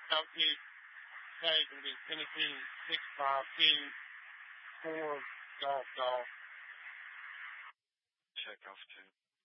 Southeast tag will be Tennessee 652 4 Golf Golf. Check off 2.